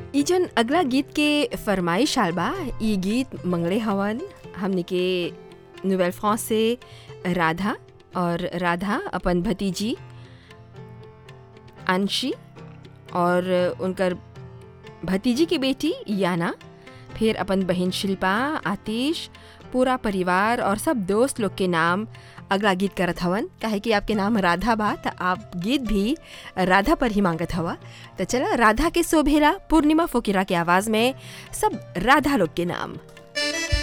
ई जन अगला गीत के फरमाइश आल बा, ई गीत मंगले हवन हमने के नोवेल फ्रांस से राधा। और राधा अपन भतीजी अंशी और उनकर भतीजी की बेटी याना, फिर अपन बहन शिल्पा, आतिश, पूरा परिवार और सब दोस्त लोग के नाम अगला गीत करत हवन। काहे कि आपके नाम राधा बा त आप गीत भी राधा पर ही मांगत हवा। तो चला राधा के शोभेला पूर्णिमा फोकिरा के आवाज़ में सब राधा लोग के नाम।